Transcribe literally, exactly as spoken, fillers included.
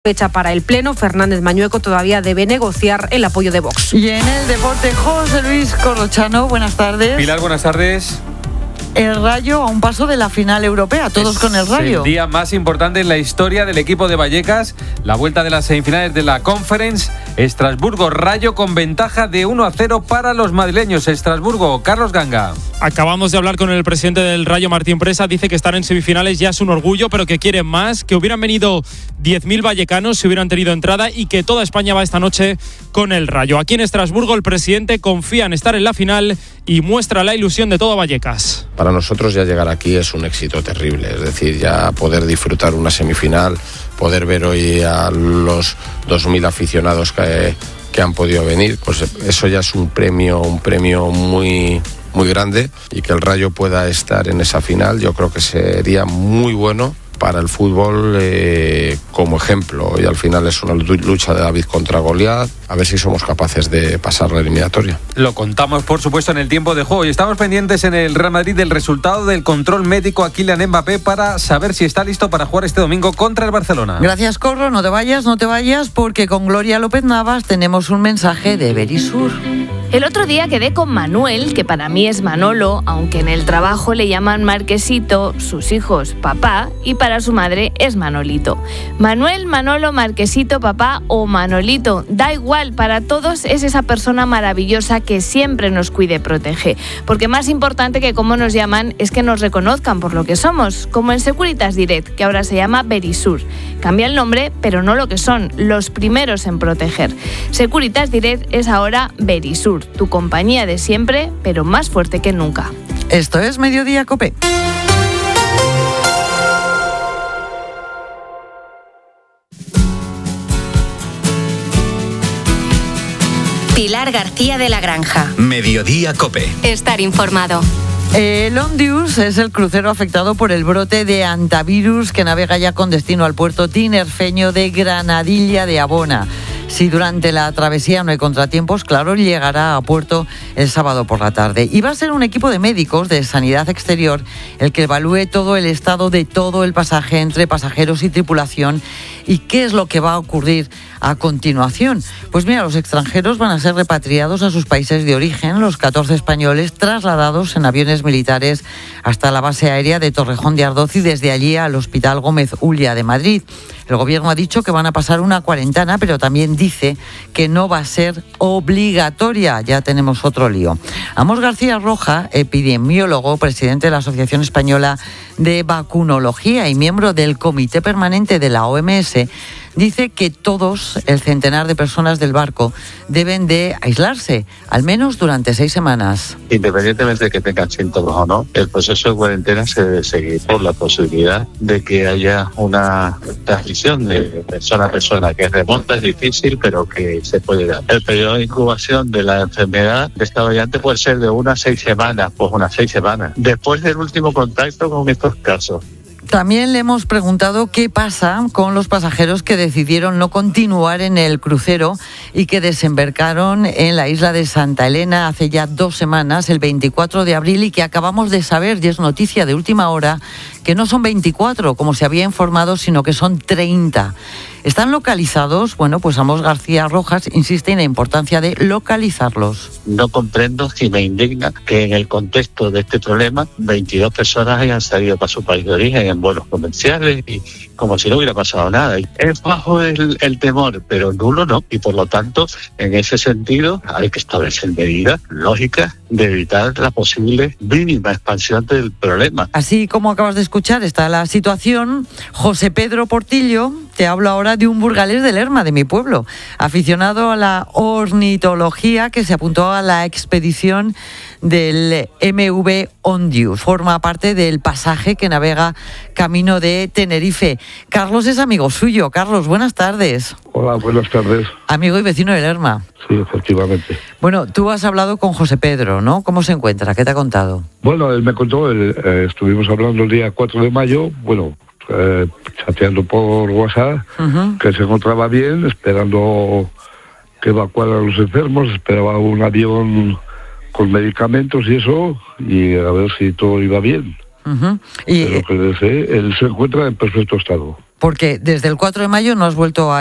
Fecha para el Pleno. Fernández Mañueco todavía debe negociar el apoyo de Vox. Y en el deporte, José Luis Corrochano, buenas tardes. Pilar, buenas tardes. El Rayo a un paso de la final europea, todos es con el Rayo. El día más importante en la historia del equipo de Vallecas, la vuelta de las semifinales de la Conference. Estrasburgo, Rayo con ventaja de uno a cero para los madrileños. Estrasburgo, Carlos Ganga. Acabamos de hablar con el presidente del Rayo, Martín Presa. Dice que estar en semifinales ya es un orgullo, pero que quieren más, que hubieran venido diez mil vallecanos si hubieran tenido entrada y que toda España va esta noche con el Rayo. Aquí en Estrasburgo el presidente confía en estar en la final y muestra la ilusión de todo Vallecas. Para nosotros ya llegar aquí es un éxito terrible, es decir, ya poder disfrutar una semifinal, poder ver hoy a los dos mil aficionados que, que han podido venir, pues eso ya es un premio, un premio muy, muy grande, y que el Rayo pueda estar en esa final yo creo que sería muy bueno para el fútbol eh, como ejemplo. Y al final es una lucha de David contra Goliat, a ver si somos capaces de pasar la eliminatoria. Lo contamos, por supuesto, en el tiempo de juego. Y estamos pendientes en el Real Madrid del resultado del control médico a Kylian Mbappé para saber si está listo para jugar este domingo contra el Barcelona. Gracias, Corro. No te vayas, no te vayas, porque con Gloria López Navas tenemos un mensaje de Verisur. El otro día quedé con Manuel, que para mí es Manolo, aunque en el trabajo le llaman Marquesito, sus hijos papá, y para su madre es Manolito. Manuel, Manolo, Marquesito, papá o Manolito, da igual, para todos es esa persona maravillosa que siempre nos cuide y protege. Porque más importante que cómo nos llaman es que nos reconozcan por lo que somos, como en Securitas Direct, que ahora se llama Verisur. Cambia el nombre, pero no lo que son, los primeros en proteger. Securitas Direct es ahora Verisur, tu compañía de siempre, pero más fuerte que nunca. Esto es Mediodía Cope. Pilar García de la Granja. Mediodía Cope. Estar informado. El Ondius es el crucero afectado por el brote de hantavirus que navega ya con destino al puerto tinerfeño de Granadilla de Abona. Si durante la travesía no hay contratiempos, claro, llegará a puerto el sábado por la tarde. Y va a ser un equipo de médicos de Sanidad Exterior el que evalúe todo el estado de todo el pasaje entre pasajeros y tripulación y qué es lo que va a ocurrir a continuación. Pues mira, los extranjeros van a ser repatriados a sus países de origen, los catorce españoles trasladados en aviones militares hasta la base aérea de Torrejón de Ardoz y desde allí al Hospital Gómez Ulla de Madrid. El gobierno ha dicho que van a pasar una cuarentena, pero también dice que no va a ser obligatoria. Ya tenemos otro lío. Amos García Roja, epidemiólogo, presidente de la Asociación Española de Vacunología y miembro del Comité Permanente de la O M S, dice que todos, el centenar de personas del barco, deben de aislarse, al menos durante seis semanas. Independientemente de que tengan síntomas o no, el proceso de cuarentena se debe seguir por la posibilidad de que haya una transmisión de persona a persona, que es remota, es difícil, pero que se puede dar. El periodo de incubación de la enfermedad de esta variante puede ser de unas seis semanas, pues unas seis semanas, después del último contacto con estos casos. También le hemos preguntado qué pasa con los pasajeros que decidieron no continuar en el crucero y que desembarcaron en la isla de Santa Elena hace ya dos semanas, el veinticuatro de abril, y que acabamos de saber, y es noticia de última hora, que no son veinticuatro, como se había informado, sino que son treinta. ¿Están localizados? Bueno, pues Amos García Rojas insiste en la importancia de localizarlos. No comprendo si me indigna que en el contexto de este problema veintidós personas hayan salido para su país de origen en vuelos comerciales y como si no hubiera pasado nada. Es bajo el, el temor, pero nulo no. Y por lo tanto, en ese sentido, hay que establecer medidas lógicas de evitar la posible mínima expansión del problema. Así como acabas de escuchar, está la situación. José Pedro Portillo, te hablo ahora de un burgalés de Lerma, de mi pueblo, aficionado a la ornitología, que se apuntó a la expedición del M V Ondius. Forma parte del pasaje que navega camino de Tenerife. Carlos es amigo suyo. Carlos, buenas tardes. Hola, buenas tardes. Amigo y vecino de Lerma. Sí, efectivamente. Bueno, tú has hablado con José Pedro, ¿no? ¿Cómo se encuentra? ¿Qué te ha contado? Bueno, él me contó, él, eh, estuvimos hablando el día cuatro de mayo, bueno, eh, chateando por WhatsApp, uh-huh. que se encontraba bien, esperando que evacuaran a los enfermos, esperaba un avión con medicamentos y eso, y a ver si todo iba bien. Uh-huh. Y Pero que desee, él se encuentra en perfecto estado. Porque desde el cuatro de mayo no has vuelto a